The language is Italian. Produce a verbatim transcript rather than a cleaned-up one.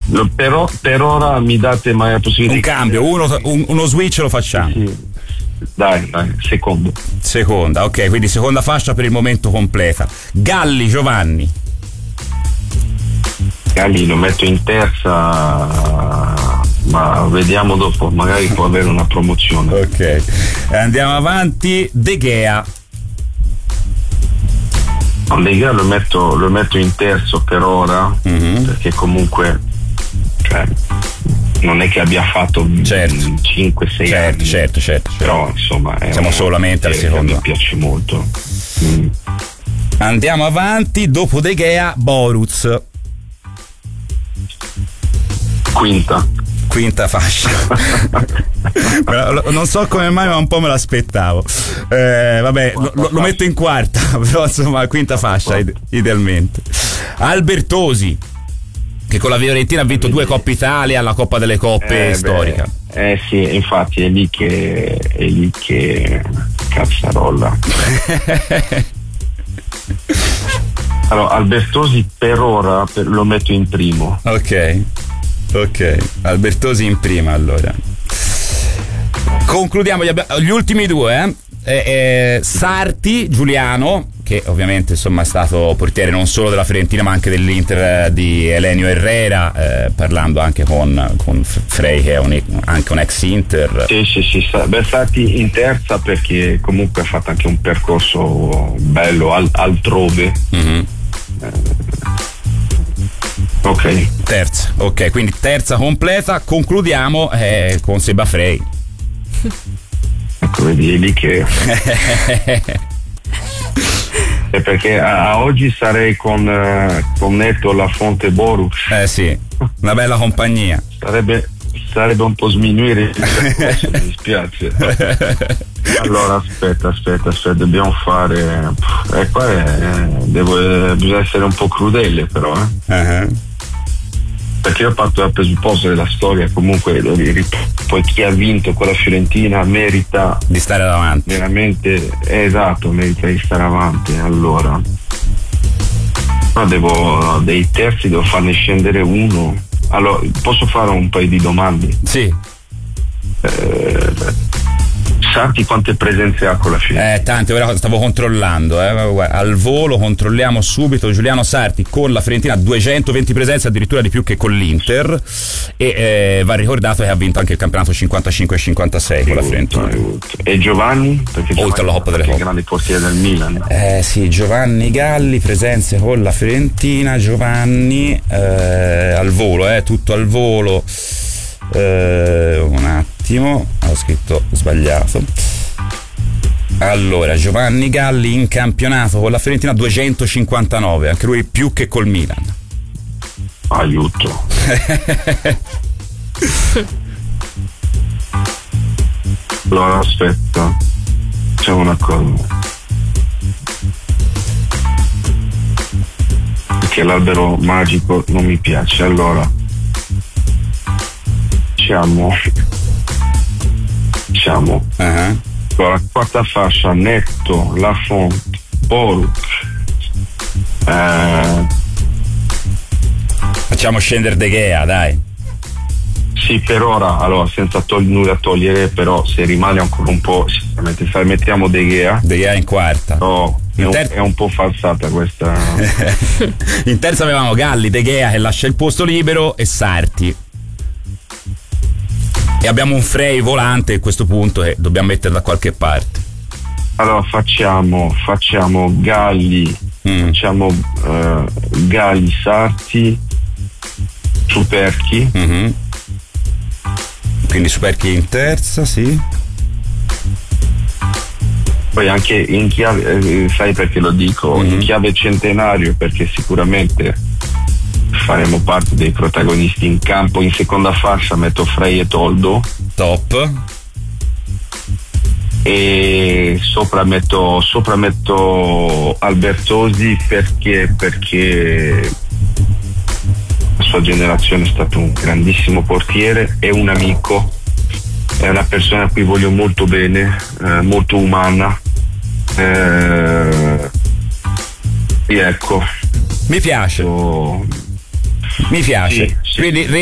però per ora mi date mai la possibilità. Un cambio, uno, un, uno switch lo facciamo. Sì, sì. Dai, dai, secondo. Seconda, ok, quindi seconda fascia per il momento completa. Galli, Giovanni. Galli lo metto in terza, ma vediamo dopo, magari può avere una promozione. Ok, andiamo avanti. De Gea. De Gea lo metto, lo metto in terzo per ora, mm-hmm. perché comunque, cioè, non è che abbia fatto certo. cinque sei certo, anni, certo, certo, però insomma è siamo solamente al secondo. Mi piace molto. Mm. Andiamo avanti, dopo De Gea, Boruz. Quinta. Quinta fascia. Non so come mai, ma un po' me l'aspettavo. Eh, vabbè, lo, lo metto in quarta, però insomma, quinta fascia ide- idealmente. Albertosi, che con la Fiorentina ha vinto due Coppe Italia, la Coppa delle Coppe eh, storica. Beh, eh sì, infatti è lì che è lì che cazzarolla. Allora, Albertosi per ora per, lo metto in primo. Ok, ok, Albertosi in prima allora. Concludiamo gli, gli ultimi due, eh? Eh, eh, Sarti, Giuliano, che ovviamente insomma è stato portiere non solo della Fiorentina ma anche dell'Inter di Elenio Herrera, eh, parlando anche con, con Frey, che è un, anche un ex Inter. Sì, sì, sì, beh, Sarti in terza perché comunque ha fatto anche un percorso bello al, altrove. Mm-hmm. Ok, terza, ok, quindi terza completa. Concludiamo eh, con Seba Frey. Ecco, vedi, è lì che è perché a, a oggi sarei con, uh, con Netto, La Fonte, Borux. Eh sì, una bella compagnia. Sarebbe sarebbe un po' sminuire, mi dispiace. Allora aspetta, aspetta, aspetta, dobbiamo fare. E eh, qua è, devo, bisogna essere un po' crudele, però, eh. Uh-huh. Perché io parto dal presupposto della storia, comunque poi chi ha vinto con la Fiorentina merita di stare davanti. Veramente, eh, esatto, merita di stare avanti. Allora, no, devo dei terzi, devo farne scendere uno. Allora, posso fare un paio di domande? Sì. Eh, Sarti quante presenze ha con la Fiorentina? Eh, tante, ora stavo controllando, eh. Al volo controlliamo subito. Giuliano Sarti con la Fiorentina duecentoventi presenze, addirittura di più che con l'Inter, e eh, va ricordato che ha vinto anche il campionato cinquantacinque e cinquantasei con la Fiorentina. E Giovanni? Perché Giovanni oltre alla Coppa delle Coppe, il grande portiere del Milan. Eh sì, Giovanni Galli, presenze con la Fiorentina. Giovanni eh, al volo, eh, tutto al volo. Eh, un attimo, ho scritto sbagliato. Allora, Giovanni Galli in campionato con la Fiorentina duecentocinquantanove, anche lui più che col Milan. Aiuto. Allora aspetta, c'è una cosa, perché l'albero magico non mi piace. Allora diciamo diciamo uh-huh. Allora, quarta fascia, Netto, La Fonte, Boruk, eh... facciamo scendere De Gea, dai. Sì, per ora, allora, senza togli- nulla togliere, però se rimane ancora un po', sicuramente sai, mettiamo De Gea. De Gea in quarta. No, è, in ter- un, è un po' falsata questa. In terza avevamo Galli, De Gea che lascia il posto libero e Sarti. E abbiamo un Frey volante a questo punto che dobbiamo mettere da qualche parte. Allora facciamo facciamo Galli, mm. facciamo uh, Galli, Sarti, Superchi. Mm-hmm. Quindi Superchi in terza, sì. Poi anche in chiave, eh, sai perché lo dico, mm-hmm. in chiave centenario, perché sicuramente faremo parte dei protagonisti in campo. In seconda fascia metto Frey e Toldo. Top. E sopra metto sopra metto Albertosi perché perché la sua generazione è stato un grandissimo portiere, è un amico, è una persona a cui voglio molto bene, eh, molto umana, eh, e ecco, mi piace so, mi piace, sì, sì. Quindi